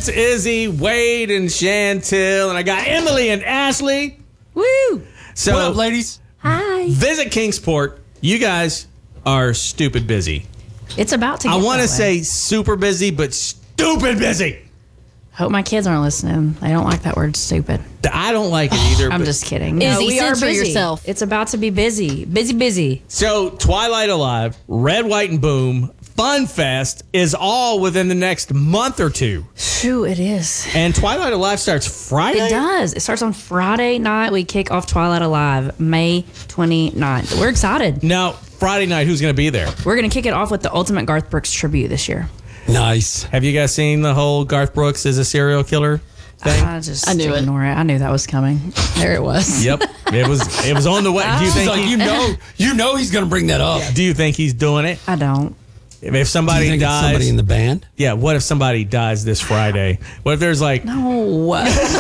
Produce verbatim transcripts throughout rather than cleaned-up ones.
It's Izzy, Wade, and Chantel, and I got Emily and Ashley. Woo! So, what up, ladies? Hi. Visit Kingsport. You guys are stupid busy. It's about to get I want to that way. say super busy, but stupid busy. Hope my kids aren't listening. They don't like that word stupid. I don't like it either. I'm but- just kidding. Izzy, we are censor busy. yourself. It's about to be busy. Busy, busy. So, Twilight Alive, Red, White, and Boom, Fun Fest is all within the next month or two. Phew, it is. And Twilight Alive starts Friday? It does. It starts on Friday night. We kick off Twilight Alive May twenty-ninth. We're excited. Now, Friday night, who's going to be there? We're going to kick it off with the Ultimate Garth Brooks tribute this year. Nice. Have you guys seen the whole Garth Brooks is a serial killer thing? I just I knew it. ignore it. I knew that was coming. There it was. Yep, it was it was on the way. Do you She's think like, he, you know, you know he's going to bring that up. do you think he's doing it? I don't. If Do you somebody think it's dies, somebody in the band? yeah. What if somebody dies this Friday? What if there's like No.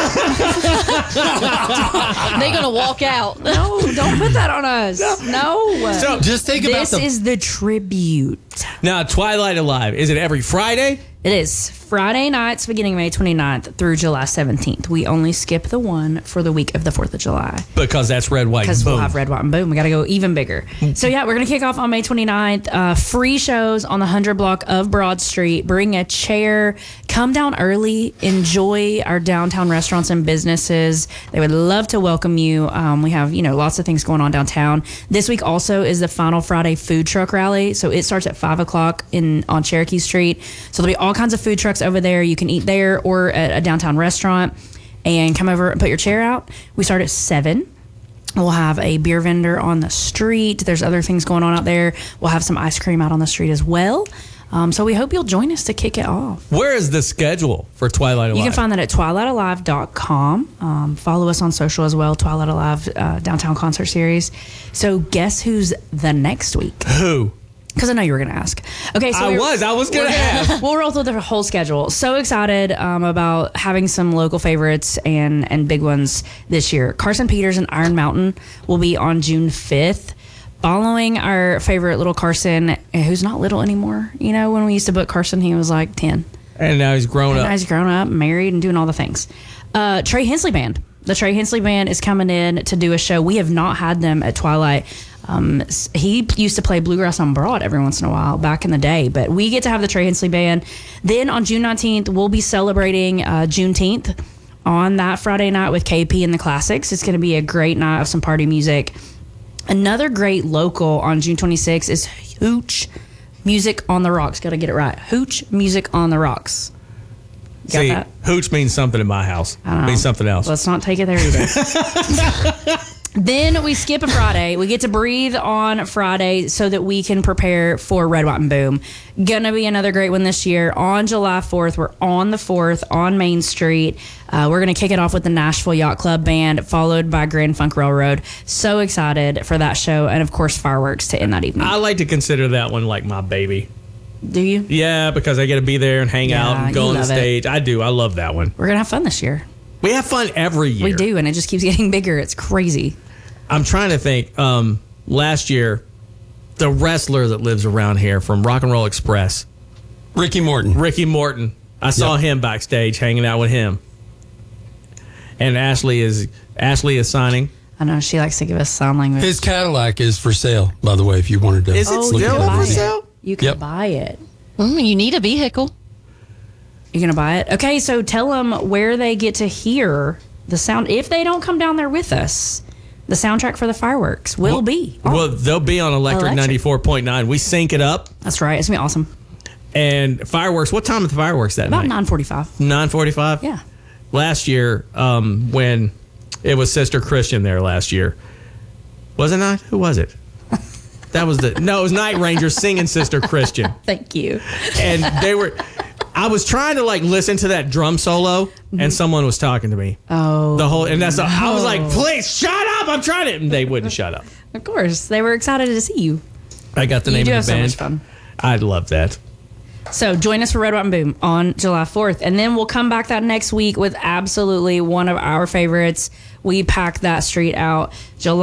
They're gonna walk out. No, don't put that on us. No. so? Just think about this the. is the tribute. Now, Twilight Alive, is it every Friday? It is Friday nights beginning May twenty-ninth through July seventeenth. We only skip the one for the week of the fourth of July. Because that's Red, White, and Because Boom. we'll have Red, White, and Boom. We got to go even bigger. So, yeah, we're going to kick off on May twenty-ninth. Uh, free shows on the one hundred block of Broad Street. Bring a chair. Come down early. Enjoy our downtown restaurants and businesses. They would love to welcome you. Um, we have, you know, lots of things going on downtown. This week also is the Final Friday food truck rally. So, it starts at five o'clock in on Cherokee Street. So, there'll be all kinds of food trucks over there. You can eat there or at a downtown restaurant. And come over and put your chair out. We start at seven. We'll have a beer vendor on the street. There's other things going on out there. We'll have some ice cream out on the street as well. Um, so we hope you'll join us to kick it off. Where is the schedule for Twilight Alive? You can find that at twilight alive dot com. Um, follow us on social as well, Twilight Alive uh, Downtown Concert Series. So guess who's the next week? Who? Because I know you were going to ask. Okay, so I we're- was. I was going to ask. We'll roll through the whole schedule. So excited um, about having some local favorites and, and big ones this year. Carson Peters and Iron Mountain will be on June fifth. Following our favorite little Carson, who's not little anymore. You know, when we used to book Carson, he was like ten. And now he's grown And up. now he's grown up, married, and doing all the things. Uh, Trey Hensley Band. The Trey Hensley Band is coming in to do a show. We have not had them at Twilight. Um, s- he used to play Bluegrass on Broad every once in a while back in the day, but we get to have the Trey Hensley Band. Then on June nineteenth, we'll be celebrating uh, Juneteenth on that Friday night with K P and the Classics. It's going to be a great night of some party music. Another great local on June twenty-sixth is Hooch Music on the Rocks. Got to get it right. Hooch Music on the Rocks. Got See, that? hooch means something in my house. I don't know. Means something else. Let's not take it there either. Then we skip a Friday. We get to breathe on Friday so that we can prepare for Red, White, and Boom. Gonna be another great one this year. On July fourth, we're on the fourth on Main Street. Uh, we're gonna kick it off with the Nashville Yacht Club Band, followed by Grand Funk Railroad. So excited for that show, and of course fireworks to end that evening. I like to consider that one like my baby. Do you? Yeah, because I get to be there and hang Yeah, out and you go on the love it. stage. I do. I love that one. We're gonna have fun this year. We have fun every year. We do, and it just keeps getting bigger. It's crazy. I'm trying to think. Um, last year, the wrestler that lives around here from Rock and Roll Express, Ricky Morton. Ricky Morton. I saw Yep. him backstage hanging out with him. And Ashley is Ashley is signing. I know she likes to give us sign language. His Cadillac is for sale, by the way, if you wanted to. Is it Oh, still you can for buy sale? it. You can Yep. buy it. Mm, you need a vehicle. You're gonna buy it? Okay, so tell them where they get to hear the sound if they don't come down there with us. The soundtrack for the fireworks will be. on. Well, they'll be on Electric, Electric. ninety-four point nine. We sync it up. That's right. It's gonna be awesome. And fireworks, what time are the fireworks that About night? nine forty-five. nine forty-five? Yeah. Last year, um, when it was Sister Christian there last year, was it not? Who was it? That was the, no, it was Night Rangers singing Sister Christian. Thank you. And they were, I was trying to like listen to that drum solo and someone was talking to me. Oh, The whole, and that's, all, I was like, please shut up. I'm trying to, and they wouldn't shut up. of course. They were excited to see you. I got the You name do of have the so band. much fun. I love that. So join us for Red, White, and Boom on July fourth. And then we'll come back that next week with absolutely one of our favorites. We pack that street out July